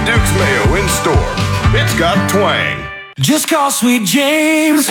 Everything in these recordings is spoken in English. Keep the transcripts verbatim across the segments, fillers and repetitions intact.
Duke's Mayo in store. It's got twang. Just call Sweet James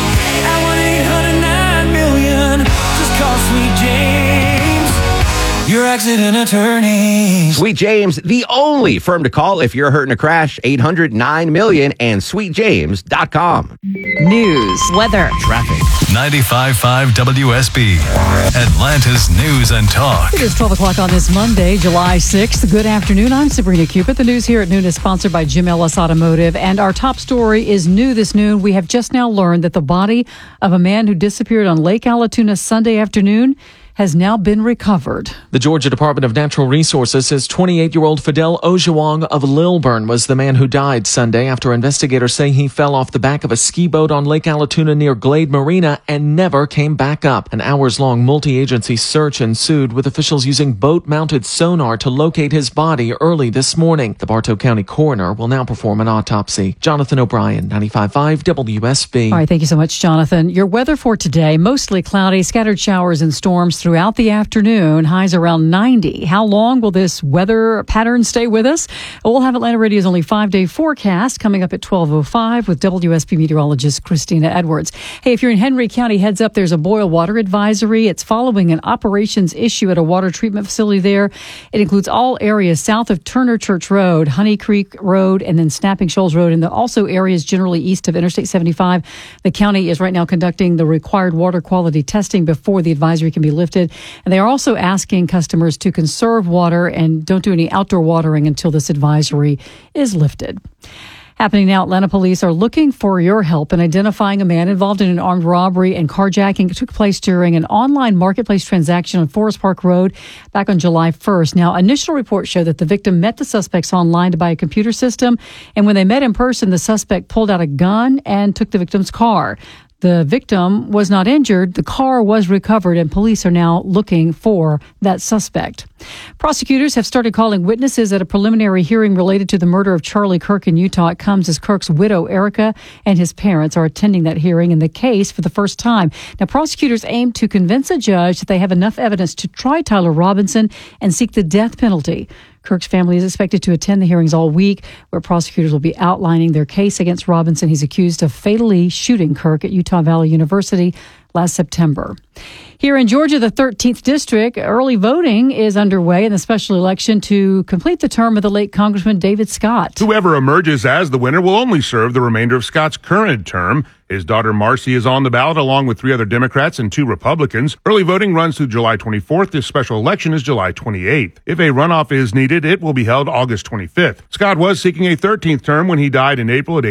at one eight hundred nine million. Just call Sweet James, your accident attorney. Sweet James, the only firm to call if you're hurt in a crash. eight hundred nine million and sweet james dot com. News, weather, Traffic. ninety-five point five W S B, Atlanta's News and Talk. It is twelve o'clock on this Monday, July sixth. Good afternoon. I'm Sabrina Cupid. The news here at noon is sponsored by Jim Ellis Automotive. And our top story is new this noon. We have just now learned that the body of a man who disappeared on Lake Allatoona Sunday afternoon has now been recovered. The Georgia Department of Natural Resources says twenty-eight-year-old Fidel Ojawong of Lilburn was the man who died Sunday after investigators say he fell off the back of a ski boat on Lake Allatoona near Glade Marina and never came back up. An hours-long multi-agency search ensued, with officials using boat-mounted sonar to locate his body early this morning. The Bartow County coroner will now perform an autopsy. Jonathan O'Brien, ninety-five point five W S B. All right, thank you so much, Jonathan. Your weather for today, mostly cloudy, scattered showers and storms throughout the afternoon, highs around ninety. How long will this weather pattern stay with us? We'll have Atlanta Radio's only five-day forecast coming up at twelve oh five with W S B meteorologist Christina Edwards. Hey, if you're in Henry County, heads up, there's a boil water advisory. It's following an operations issue at a water treatment facility there. It includes all areas south of Turner Church Road, Honey Creek Road, and then Snapping Shoals Road, and also areas generally east of Interstate seventy-five. The county is right now conducting the required water quality testing before the advisory can be lifted. And they are also asking customers to conserve water and don't do any outdoor watering until this advisory is lifted. Happening now, Atlanta police are looking for your help in identifying a man involved in an armed robbery and carjacking. It took place during an online marketplace transaction on Forest Park Road back on July first. Now, initial reports show that the victim met the suspects online to buy a computer system. And when they met in person, the suspect pulled out a gun and took the victim's car. The victim was not injured. The car was recovered, and police are now looking for that suspect. Prosecutors have started calling witnesses at a preliminary hearing related to the murder of Charlie Kirk in Utah. It comes as Kirk's widow, Erica, and his parents are attending that hearing in the case for the first time. Now, prosecutors aim to convince a judge that they have enough evidence to try Tyler Robinson and seek the death penalty. Kirk's family is expected to attend the hearings all week, where prosecutors will be outlining their case against Robinson. He's accused of fatally shooting Kirk at Utah Valley University last September. Here in Georgia, the thirteenth District, early voting is underway in the special election to complete the term of the late Congressman David Scott. Whoever emerges as the winner will only serve the remainder of Scott's current term. His daughter Marcy is on the ballot along with three other Democrats and two Republicans. Early voting runs through July twenty-fourth. This special election is July twenty-eighth. If a runoff is needed, it will be held August twenty-fifth. Scott was seeking a thirteenth term when he died in April at